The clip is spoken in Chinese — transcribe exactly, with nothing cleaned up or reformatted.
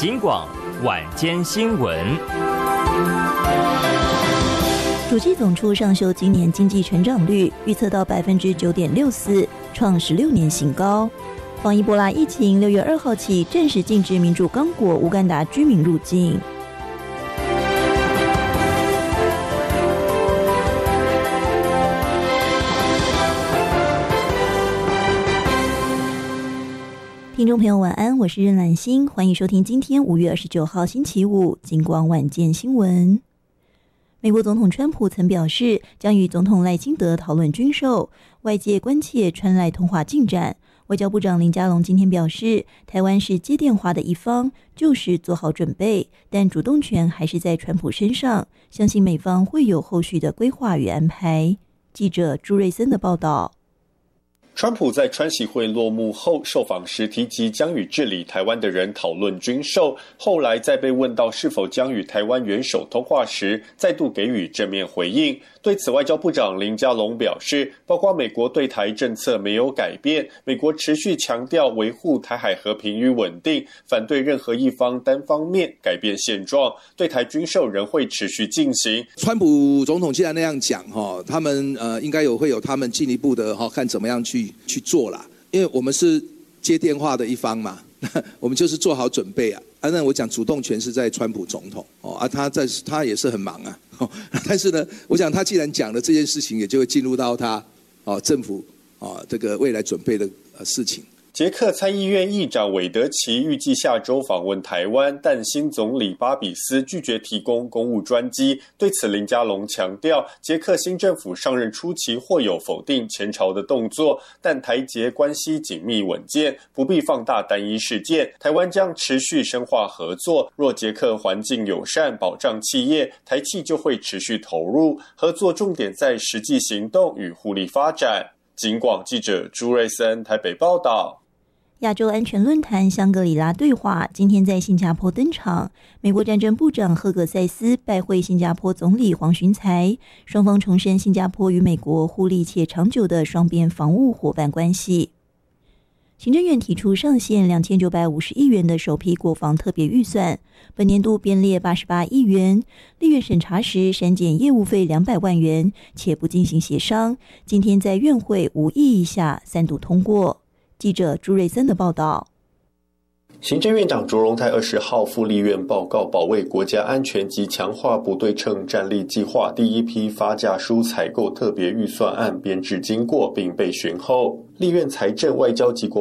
警广晚间新闻。 主计总处上修今年经济成长率，预测到百分之九点六四，创十六年新高。防伊波拉疫情六月二号起正式禁止民主刚果乌干达居民入境。听众朋友晚安，我是任兰心，欢迎收听今天五月二十九号星期五警广晚间新闻。美国总统川普曾表示将与总统赖清德讨论军售，外界关切川赖通话进展。外交部长林佳龙今天表示，台湾是接电话的一方，就是做好准备，但主动权还是在川普身上，相信美方会有后续的规划与安排。记者朱瑞森的报道。 川普在川习会落幕后受访时提及将与治理台湾的人讨论军售，后来在被问到是否将与台湾元首通话时，再度给予正面回应。对此，外交部长林佳龙表示，包括美国对台政策没有改变，美国持续强调维护台海和平与稳定，反对任何一方单方面改变现状，对台军售仍会持续进行。 川普总统既然那样讲，他们呃应该有会有他们进一步的看怎么样去去做啦，因为我们是接电话的一方嘛，我们就是做好准备啊。啊，那我讲主动权是在川普总统哦，啊，他在他也是很忙啊，哦，但是呢，我想他既然讲了这件事情，也就会进入到他哦政府哦这个未来准备的呃事情。 捷克参议院议长韦德奇预计下周访问台湾，但新总理巴比斯拒绝提供公务专机。对此，林佳龙强调，捷克新政府上任初期或有否定前朝的动作，但台捷关系紧密稳健，不必放大单一事件。台湾将持续深化合作，若捷克环境友善，保障企业，台企就会持续投入。合作重点在实际行动与互利发展。警广记者朱瑞森台北报道。 亚洲安全论坛香格里拉对话今天在新加坡登场，美国战争部长赫格塞斯拜会新加坡总理黄循财，双方重申新加坡与美国互利且长久的双边防务伙伴关系。行政院提出上限两千九百五十亿元的首批国防特别预算，本年度编列八十八亿元，立院审查时删减业务费两百万元，且不进行协商，今天在院会无异议下三读通过。记者朱瑞森的报道。 行政院长卓荣泰二十号赴立院报告保卫国家安全及强化不对称战力计划第一批发价书采购特别预算案编制经过并备询后，立院财政外交及国